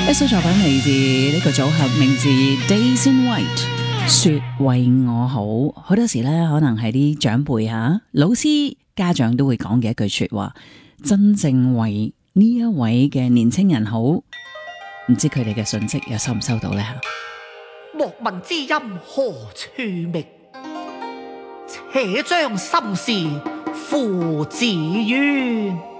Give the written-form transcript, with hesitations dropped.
一首作品嚟自呢個組合，名字 Days in White， 說為我好。好多時咧，可能係啲長輩吓、老師、家長都會講嘅一句說話，真正為呢一位嘅年青人好，唔知佢哋嘅訊息又收唔收到呢？ 莫問知音何處覓，且將心事付自願。